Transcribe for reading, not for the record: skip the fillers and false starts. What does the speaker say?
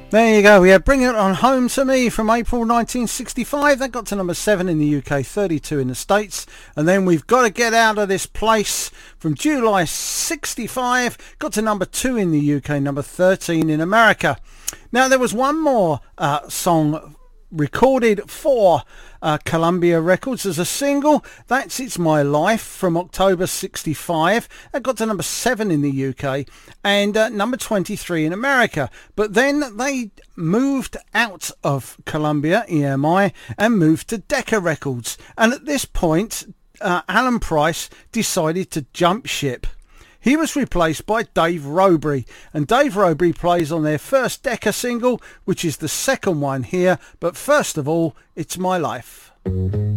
There you go. We had Bring It On Home to Me from April 1965. That got to number 7 in the UK, 32 in the States. And then We've Got to Get Out of This Place from July 65. Got to number 2 in the UK, number 13 in America. Now, there was one more song recorded for Columbia Records as a single. That's It's My Life from October 65. That got to number 7 in the UK and number 23 in America. But then they moved out of Columbia, EMI, and moved to Decca Records. And at this point, Alan Price decided to jump ship. He was replaced by Dave Robery, and Dave Robery plays on their first Decca single, which is the second one here, but first of all, It's My Life.